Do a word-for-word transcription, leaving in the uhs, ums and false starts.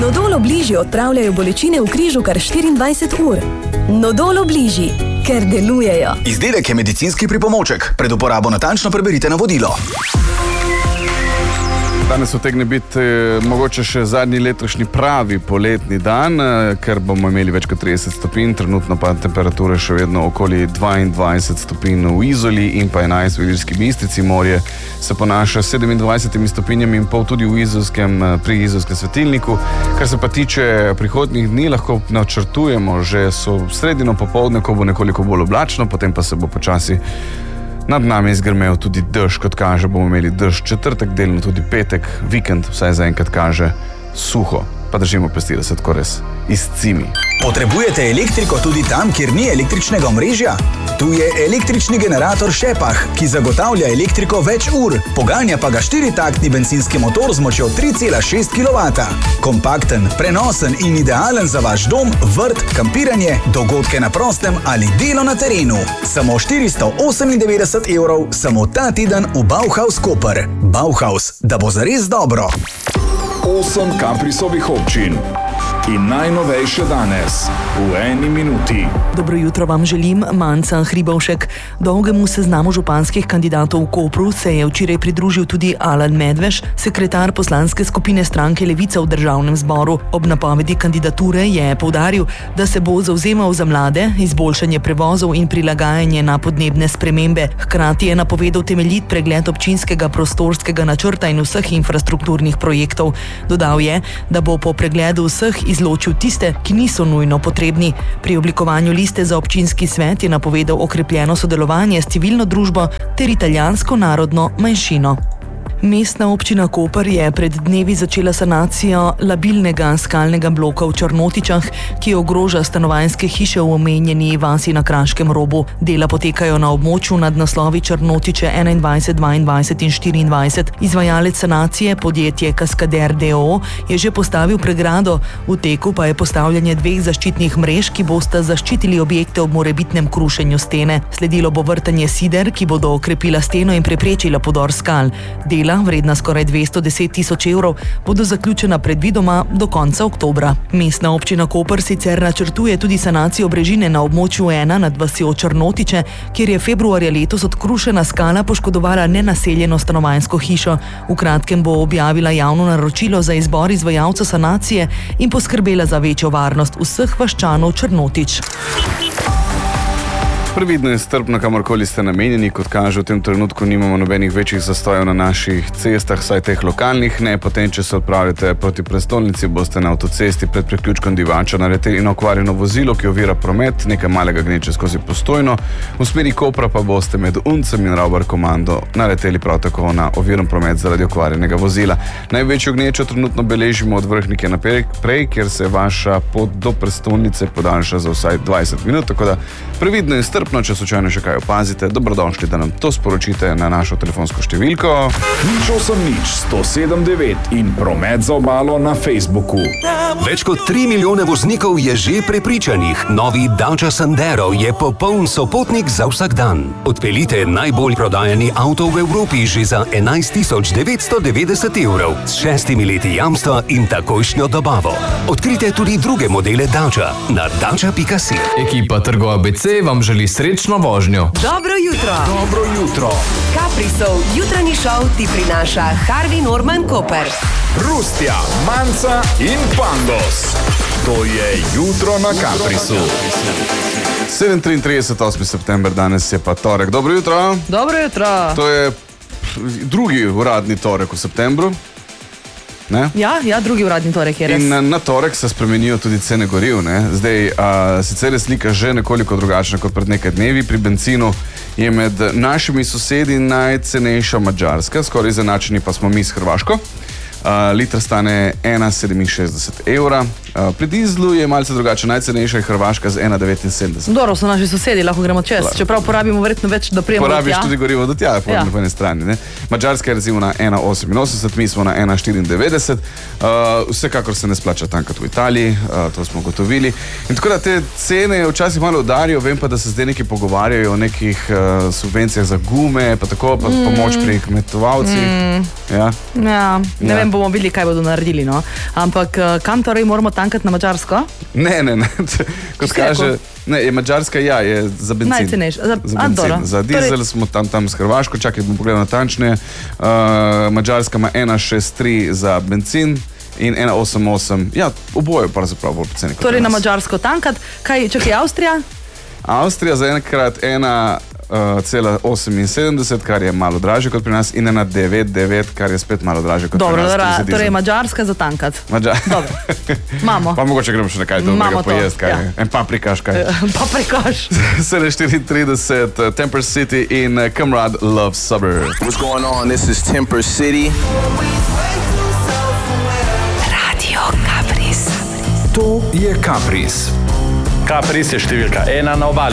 Nodol Obliži odpravljajo bolečine v križu kar štiriindvajset ur. Nodol Obliži, ker delujejo. Izdelek je medicinski pripomoček. Pred uporabo natančno preberite navodilo. Danes utegne biti eh, mogoče še zadnji letošnji pravi poletni dan, eh, ker bomo imeli več kot trideset stopinj, trenutno pa temperature še vedno okoli dvaindvajset stopinj v Izoli in pa enajst v Ilirski Bistrici. Morje se ponaša s sedemindvajsetimi stopinjami in pol tudi v Izolskem, pri Izolskem svetilniku. Kar se pa tiče prihodnjih dni, lahko načrtujemo že so sredino popoldne, ko bo nekoliko bolj oblačno, potem pa se bo počasi nad nami izgrmel tudi dež, kot kaže, bomo imeli dež četrtek, delno tudi petek, vikend, vsaj zaenkrat kaže suho. Pa držimo pesti, da se tako res izcimi. Potrebujete elektriko tudi tam, kjer ni električnega omrežja? Tu je električni generator Šepah, ki zagotavlja elektriko več ur, poganja pa ga štiritaktni bencinski motor z močjo tri cela šest kilovata. Kompakten, prenosen in idealen za vaš dom, vrt, kampiranje, dogodke na prostem ali delo na terenu. Samo štiristo osemindevetdeset evrov, samo ta teden v Bauhaus Koper. Bauhaus, da bo zares dobro. Osem Caprisovih občin in najnovejše danes v eni minuti. Dobro jutro vam želim, Manca Hribovšek. Dolgemu seznamu županskih kandidatov v Kopru se je včeraj pridružil tudi Alan Medveš, sekretar poslanske skupine stranke Levica v državnem zboru. Ob napovedi kandidature je poudaril, da se bo zavzemal za mlade, izboljšanje prevozov in prilagajanje na podnebne spremembe. Hkrati je napovedal temeljit pregled občinskega prostorskega načrta in vseh infrastrukturnih projektov. Dodal je, da bo po pregledu vseh izločil tiste, ki niso nujno potrebni. Pri oblikovanju liste za občinski svet je napovedal okrepljeno sodelovanje s civilno družbo ter italijansko narodno manjšino. Mestna občina Koper je pred dnevi začela sanacijo labilnega skalnega bloka v Črnotičah, ki ogroža stanovanjske hiše v omenjeni vasi na Kraškem robu. Dela potekajo na območju nad naslovi Črnotiče enaindvajset, dvaindvajset in štiriindvajset. Izvajalec sanacije, podjetje Kaskader d. o. o., je že postavil pregrado, v teku pa je postavljanje dveh zaščitnih mrež, ki bosta zaščitili objekte ob morebitnem krušenju stene. Sledilo bo vrtanje sider, ki bodo okrepila steno in preprečila podor skal. Dela, vredna skoraj dvesto deset tisoč evrov, bodo zaključena predvidoma do konca oktobra. Mestna občina Koper sicer načrtuje tudi sanacijo brežine na območju ena nad vasjo Črnotiče, kjer je februarja letos odkrušena skala poškodovala nenaseljeno stanovanjsko hišo. V kratkem bo objavila javno naročilo za izbor izvajalca sanacije in poskrbela za večjo varnost vseh vaščanov Črnotič. Previdno in strpno, kamorkoli ste namenjeni, kot kaže, v tem trenutku nimamo nobenih večjih zastojev na naših cestah, saj teh lokalnih ne. Potem, če se odpravite proti prestolnici, boste na avtocesti pred priključkom Divača naleteli na okvarjeno vozilo, ki ovira promet, nekaj malega gneče skozi Postojno. V smeri Kopra pa boste med Uncem in Ravbar komando naleteli prav tako na oviran promet zaradi okvarjenega vozila. Največjo gnečo trenutno beležimo od Vrhnike naprej, kjer se vaša pot do prestolnice podaljša za vsaj dvajset minut, tako da previdno in strpno. Če slučajno še kaj opazite, dobrodošli, da nam to sporočite na našo telefonsko številko. Nič osem nič sto sedem devet in promet za obalo na Facebooku. Več kot tri milijone voznikov je že prepričanih. Novi Dacia Sandero je popoln sopotnik za vsak dan. Odpeljite najbolj prodajani avto v Evropi že za enajst tisoč devetsto devetdeset evrov s šestimi leti jamstva in takojšnjo dobavo. Odkrite tudi druge modele Dacia na dacia pika si. Ekipa Trgo A B C vam želi srečno vožnjo. Dobro jutro. Dobro jutro. Caprisov jutranji šov ti prinaša Harvey Norman Koper. Rustja, Manca in Pandos. To je jutro na Caprisu. sedem triintrideset, osmi september, danes je pa torek. Dobro jutro. Dobro jutro. To je drugi uradni torek v septembru. Ne? Ja, ja, drugi uradni torek je res. In na, na torek se spremenijo tudi cene goriv. Ne? Zdaj, a, sicer je slika že nekoliko drugačna kot pred nekaj dnevi. Pri benzinu je med našimi sosedi najcenejša Madžarska, skoraj izenačeni pa smo mi s Hrvaško. Uh, liter stane ena sedeminšestdeset evra. Uh, pri dizlu je malce drugače, najcenejša je Hrvaška z ena devetinsedemdeset. Dobro, so naši sosedi, lahko gremo čez, čeprav porabimo verjetno več, da prijemo do tja. Porabiš tudi gorivo do tja, ja. Po eni strani. Ne? Mađarska je recimo na ena oseminosemdeset, mi smo na ena štiriindevetdeset. Uh, vsekakor se ne splača tankati v Italiji, uh, to smo gotovili. In tako da te cene včasih malo udarijo, vem pa, da se zdaj neki pogovarjajo o nekih uh, subvencijah za gume, pa tako, pa mm. pomoč pri kmetovalcih. Mm. Ja, ja, ne ja. vem, bomo videli, kaj bodo naredili. No? Ampak kam torej moramo tankati na Madžarsko? Ne, ne, ne. Kot kaže, ne, je Madžarska, ja, je za benzin. Najcenejša. Za, za benzin. A, za dizel torej... smo tam, tam s Hrvaško, čakaj, bomo pogledali natančneje. Uh, Madžarska ima ena šest tri za benzin in ena osem osem. Ja, oboje pravzaprav bolj poceni. Torej na Madžarsko tankati. Kaj, čakaj, Avstrija? Avstrija za enkrat ena cela oseminsedemdeset, kar je malo dražje kot pri nas, in ena devet devet, kar je spet malo dražje kot Dobro, pri nas. Dobro, torej Madžarska za tankat. Mađar... Dobro, imamo. Pa mogoče gremo še nekaj dobrega pojesti, kaj ja. En paprikaš, kaj? Paprikaš. sedem štiriintrideset, Temper City in Comrade Love Suburb. What's going on? This is Temper City. Radio Kapris. To je Kapris. Kapris je številka ena na obali.